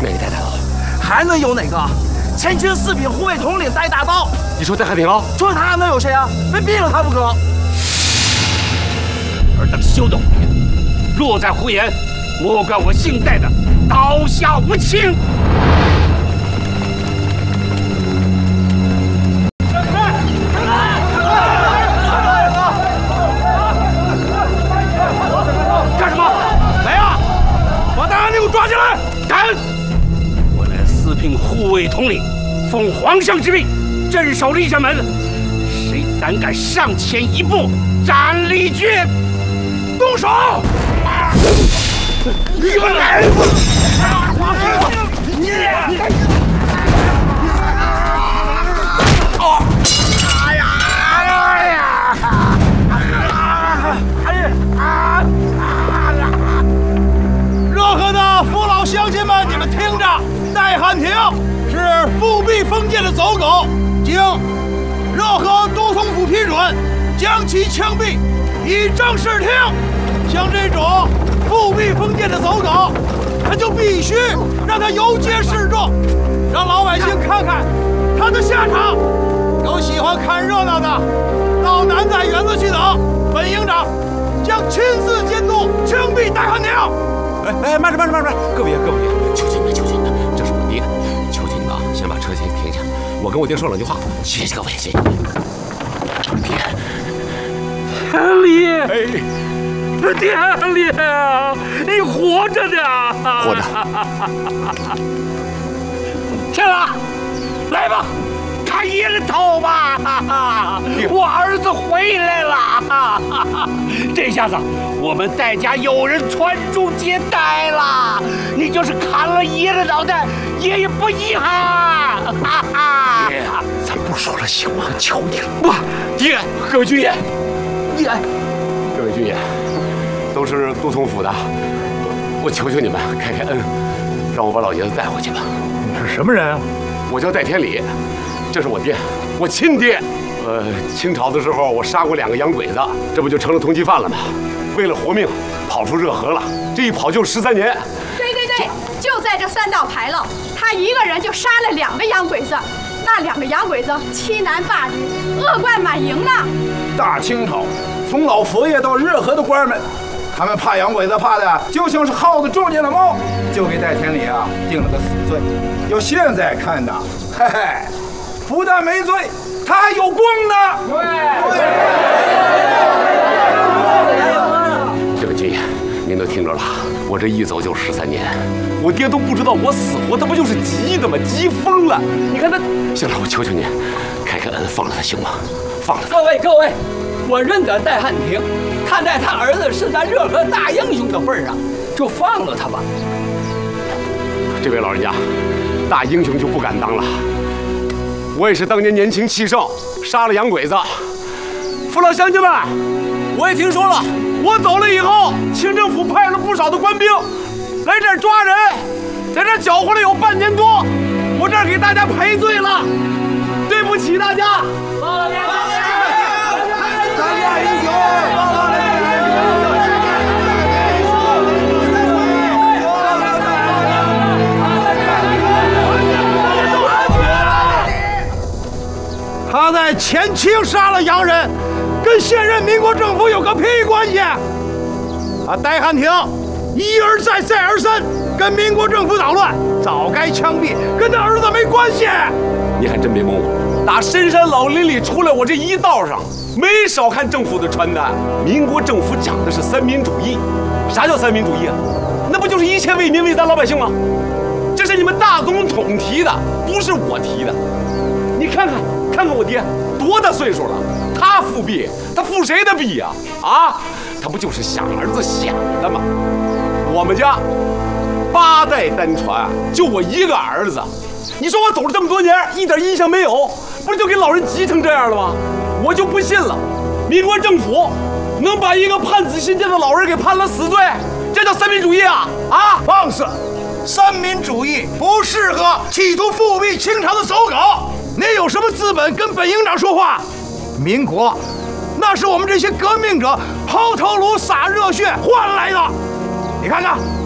哪个戴大刀？ 还能有哪个？前清四品护卫统领戴大刀。 你说戴汉廷啊？ 除了他还能有谁啊？非毙了他不可！ 尔等休得胡言！若再胡言，莫怪我姓戴的刀下无情！ 抓起来！ 敢！我乃四品护卫统领，奉皇上之命镇守立山门。谁胆敢上前一步，斩立决！动手！原来！ 乡亲们，你们听着，戴汉廷是复辟封建的走狗，经热河都统府批准，将其枪毙，以正视听。像这种复辟封建的走狗，他就必须让他游街示众，让老百姓看看他的下场。有喜欢看热闹的，到南仔园子去等，本营长将亲自监督枪毙戴汉廷。 哎，慢着，各位，求求你们，这是我爹，求求你们啊，先把车先停下，我跟我爹说两句话。谢谢各位，谢谢。爹， 天理，天理，你活着呢？ 活着。 天了，来吧，看爷的头吧！我儿子回来了，这下子。 我们戴家有人传宗接代了，你就是砍了爷的脑袋，爷也不遗憾。 爹，咱不说了行吗？求你了。 不，爹，各位军爷，爹， 各位军爷，都是都统府的，我求求你们开开恩，让我把老爷子带回去吧。 你是什么人啊？ 我叫戴天理，这是我爹，我亲爹。清朝的时候我杀过2个洋鬼子，这不就成了通缉犯了吗？ 为了活命，跑出热河了。这一跑就13年。 对，就在这3道牌楼，他一个人就杀了2个洋鬼子。那2个洋鬼子欺男霸女，恶贯满盈呢。 大清朝，从老佛爷到热河的官们，他们怕洋鬼子怕的就像是耗子撞见了猫，就给戴天理啊定了个死罪。要现在看的，嘿嘿，不但没罪，他还有功呢。 这位军爷，您都听着了，我这一走就13年，我爹都不知道我死活，他不就是急的吗？急疯了！你看他，行了，我求求您，开开恩，放了他行吗？放了他！ 各位，我认得戴汉廷，看在他儿子是咱热河大英雄的份上，就放了他吧。 这位老人家，大英雄就不敢当了。我也是当年年轻气盛，杀了洋鬼子。父老乡亲们，我也听说了。 我走了以后，清政府派了不少的官兵来这儿抓人，在这儿搅和了有半年多，我这儿给大家赔罪了，对不起大家。 当家英雄， 他在前清杀了洋人。 跟现任民国政府有个屁关系！戴汉廷一而再再而三跟民国政府捣乱，早该枪毙，跟他儿子没关系。 你还真别蒙我，打深山老林里出来，我这一道上没少看政府的传单。民国政府讲的是三民主义，啥叫三民主义啊？那不就是一切为民为咱老百姓吗？这是你们大总统提的，不是我提的。你看看我爹多大岁数了？ 他复辟，他复谁的辟呀？啊，他不就是想儿子想的吗？我们家8代单传，就我一个儿子。你说我走了这么多年，一点印象没有，不是就给老人急成这样了吗？我就不信了，民国政府能把一个判死刑监的老人给判了死罪，这叫三民主义啊！啊， 放肆！三民主义不适合企图复辟清朝的走狗。你有什么资本跟本营长说话？ 民国，那是我们这些革命者抛头颅洒热血换来的。你看看，